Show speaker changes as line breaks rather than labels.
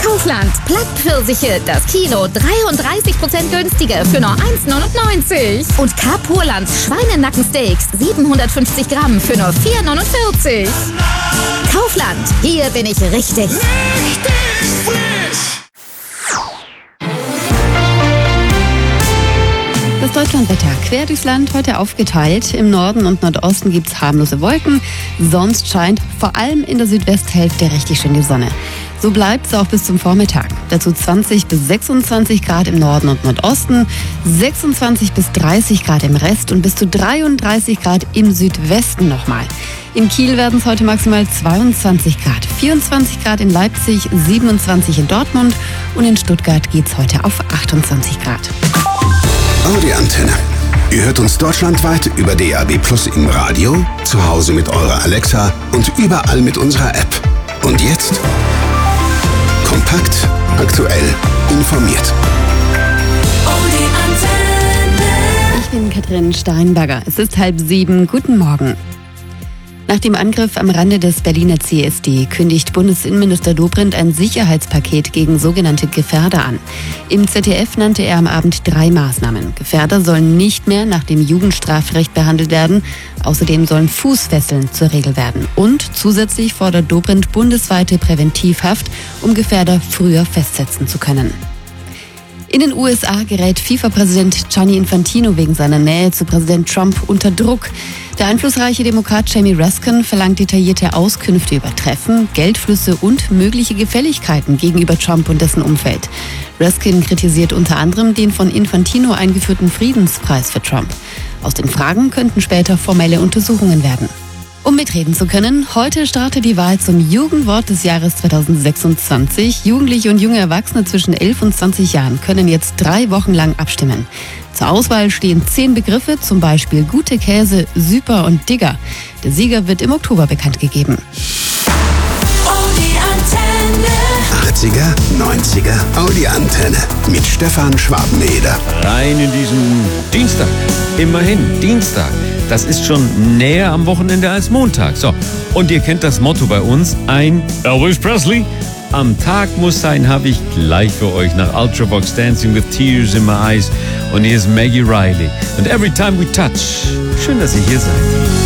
Kaufland. Plattpfirsiche, das Kilo 33% günstiger für nur 1,99. Und Carpurlands Schweinenackensteaks 750 Gramm für nur 4,49. Kaufland, hier bin ich richtig.
Das Deutschlandwetter quer durchs Land heute aufgeteilt. Im Norden und Nordosten gibt's harmlose Wolken. Sonst scheint vor allem in der Südwesthälfte richtig schön die Sonne. So bleibt's auch bis zum Vormittag. Dazu 20 bis 26 Grad im Norden und Nordosten, 26 bis 30 Grad im Rest und bis zu 33 Grad im Südwesten nochmal. In Kiel werden es heute maximal 22 Grad, 24 Grad in Leipzig, 27 in Dortmund und in Stuttgart geht's heute auf 28 Grad.
Audi Antenne. Ihr hört uns deutschlandweit über DAB+ im Radio, zu Hause mit eurer Alexa und überall mit unserer App. Und jetzt kompakt, aktuell, informiert.
Audi Antenne. Ich bin Katrin Steinberger. Es ist 6:30. Guten Morgen. Nach dem Angriff am Rande des Berliner CSD kündigt Bundesinnenminister Dobrindt ein Sicherheitspaket gegen sogenannte Gefährder an. Im ZDF nannte er am Abend 3 Maßnahmen. Gefährder sollen nicht mehr nach dem Jugendstrafrecht behandelt werden. Außerdem sollen Fußfesseln zur Regel werden. Und zusätzlich fordert Dobrindt bundesweite Präventivhaft, um Gefährder früher festsetzen zu können. In den USA gerät FIFA-Präsident Gianni Infantino wegen seiner Nähe zu Präsident Trump unter Druck. Der einflussreiche Demokrat Jamie Raskin verlangt detaillierte Auskünfte über Treffen, Geldflüsse und mögliche Gefälligkeiten gegenüber Trump und dessen Umfeld. Raskin kritisiert unter anderem den von Infantino eingeführten Friedenspreis für Trump. Aus den Fragen könnten später formelle Untersuchungen werden. Um mitreden zu können, heute startet die Wahl zum Jugendwort des Jahres 2026. Jugendliche und junge Erwachsene zwischen 11 und 20 Jahren können jetzt 3 Wochen lang abstimmen. Zur Auswahl stehen 10 Begriffe, zum Beispiel gute Käse, Super und Digger. Der Sieger wird im Oktober bekannt gegeben.
Audi Antenne.
80er, 90er, Audi Antenne mit Stefan Schwabeneder.
Rein in diesen Dienstag. Immerhin, Dienstag. Das ist schon näher am Wochenende als Montag. So, und ihr kennt das Motto bei uns, ein Elvis Presley. Am Tag muss sein, habe ich gleich für euch nach Ultravox Dancing with Tears in My Eyes. Und hier ist Maggie Riley. Und Every Time We Touch. Schön, dass ihr hier seid.